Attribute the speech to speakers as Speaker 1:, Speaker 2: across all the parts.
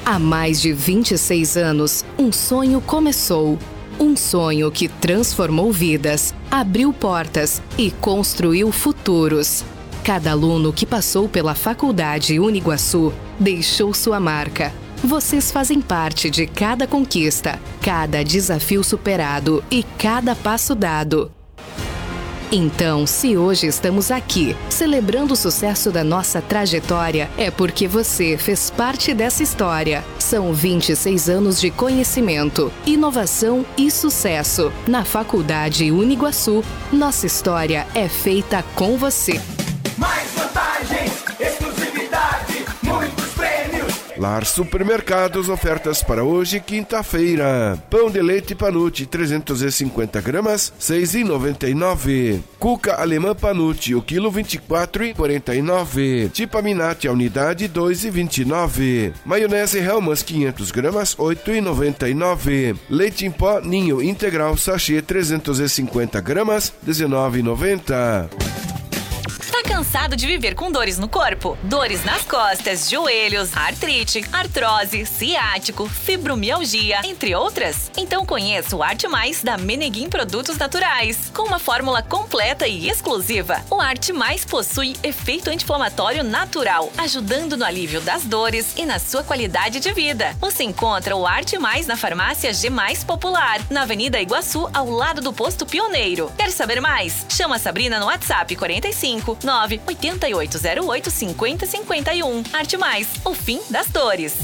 Speaker 1: Há mais de 26 anos, um sonho começou. Um sonho que transformou vidas, abriu portas e construiu futuros. Cada aluno que passou pela Faculdade Uniguaçu deixou sua marca. Vocês fazem parte de cada conquista, cada desafio superado e cada passo dado. Então, se hoje estamos aqui, celebrando o sucesso da nossa trajetória, é porque você fez parte dessa história. São 26 anos de conhecimento, inovação e sucesso. Na Faculdade Uniguaçu, nossa história é feita com você.
Speaker 2: Mais vantagens, exclusividade, muitos prêmios.
Speaker 3: Lar Supermercados, ofertas para hoje, quinta-feira. Pão de leite Panucci, 350 gramas, R$ 6,99. Cuca alemã Panucci, o quilo, R$ 24,49. Tipa Minati, a unidade, R$ 2,29. Maionese Hellmann's, 500 gramas, R$ 8,99. Leite em pó Ninho integral, sachê, 350 gramas, R$ 19,90.
Speaker 4: Cansado de viver com dores no corpo? Dores nas costas, joelhos, artrite, artrose, ciático, fibromialgia, entre outras? Então conheça o Arte Mais da Meneguin Produtos Naturais. Com uma fórmula completa e exclusiva, o Arte Mais possui efeito anti-inflamatório natural, ajudando no alívio das dores e na sua qualidade de vida. Você encontra o Arte Mais na farmácia G Mais Popular, na Avenida Iguaçu, ao lado do Posto Pioneiro. Quer saber mais? Chama a Sabrina no WhatsApp 45 98808 5051. Arte Mais, o fim das dores.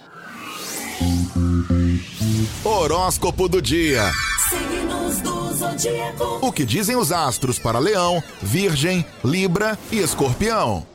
Speaker 5: Horóscopo do dia.
Speaker 6: Signos do zodíaco.
Speaker 5: O que dizem os astros para Leão, Virgem, Libra e Escorpião.